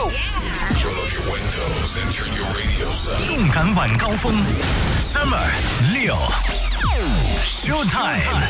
Turn up your windows and turn your radios up. 动感晚高峰 Summer 6 Showtime。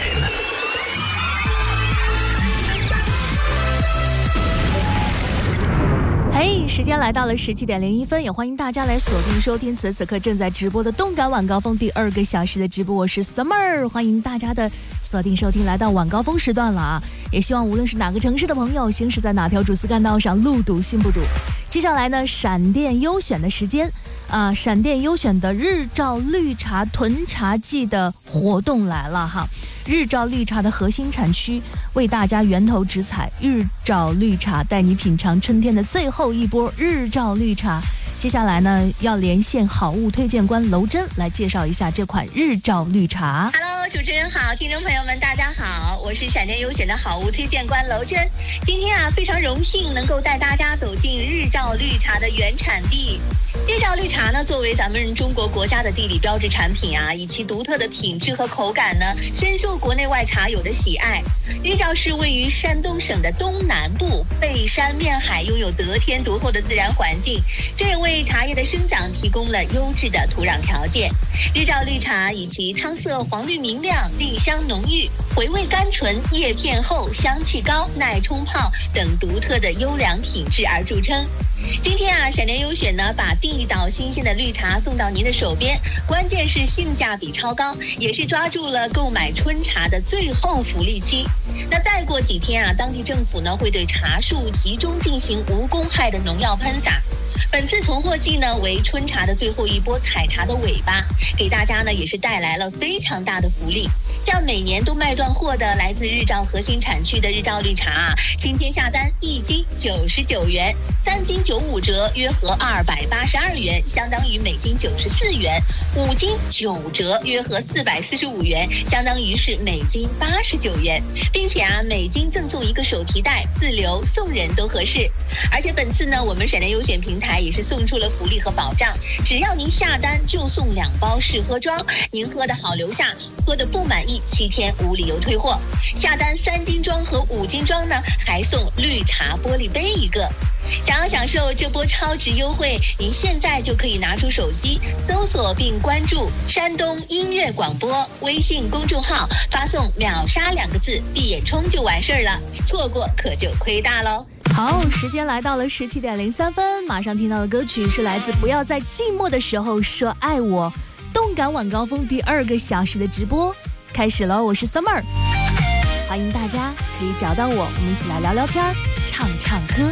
嘿，时间来到了17:01，也欢迎大家来锁定收听此刻正在直播的动感晚高峰第2个小时的直播，我是 Summer， 欢迎大家的锁定收听，来到晚高峰时段了啊！也希望无论是哪个城市的朋友，行驶在哪条主次干道上，路堵心不堵。接下来呢，闪电优选的时间闪电优选的日照绿茶囤茶季的活动来了哈。日照绿茶的核心产区为大家源头直采，日照绿茶带你品尝春天的最后一波日照绿茶。接下来呢，要连线好物推荐官娄真来介绍一下这款日照绿茶。 Hello， 主持人好，听众朋友们大家好，我是闪电优选的好物推荐官娄真。今天非常荣幸能够带大家走进日照绿茶的原产地。日照绿茶呢，作为咱们中国国家的地理标志产品以其独特的品质和口感呢，深受国内外茶友的喜爱。日照是位于山东省的东南部，背山面海，拥有得天独厚的自然环境，这也为茶叶的生长提供了优质的土壤条件。日照绿茶以其汤色黄绿明亮、丽香浓郁、回味甘醇、叶片厚、香气高、耐冲泡等独特的优良品质而著称。今天闪电优选呢，把地道新鲜的绿茶送到您的手边，关键是性价比超高，也是抓住了购买春茶的最后福利期。那再过几天当地政府呢会对茶树集中进行无公害的农药喷洒。本次囤货季呢为春茶的最后一波采茶的尾巴，给大家呢也是带来了非常大的福利。像每年都卖断货的来自日照核心产区的日照绿茶今天下单1斤99元，3斤95折，约合282元，相当于每斤94元；5斤9折，约合445元，相当于是每斤89元，并且每斤赠送1个手提袋，自留送人都合适。而且本次呢，我们闪电优选平台也是送出了福利和保障，只要您下单就送2包试喝装，您喝的好留下，喝的不满意7天无理由退货。下单3斤装和5斤装呢，还送绿茶玻璃杯1个。想要享受这波超值优惠，您现在就可以拿出手机搜索并关注山东音乐广播微信公众号，发送秒杀2个字，闭眼冲就完事儿了，错过可就亏大喽。 好，时间来到了17:03，马上听到的歌曲是来自不要在寂寞的时候说爱我，动感晚高峰第2个小时的直播开始了，我是 Summer， 欢迎大家可以找到我们一起来聊聊天，唱唱歌。